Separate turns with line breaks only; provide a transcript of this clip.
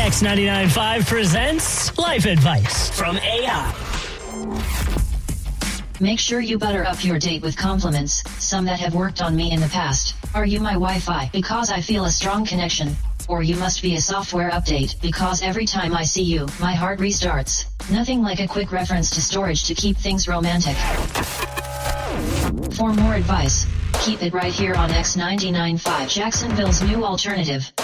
X99.5 presents Life Advice from AI.
Make sure you butter up your date with compliments, some that have worked on me in the past. Are you my Wi-Fi? Because I feel a strong connection. Or you must be a software update, because every time I see you, my heart restarts. Nothing like a quick reference to storage to keep things romantic. For more advice, keep it right here on X99.5, Jacksonville's new alternative.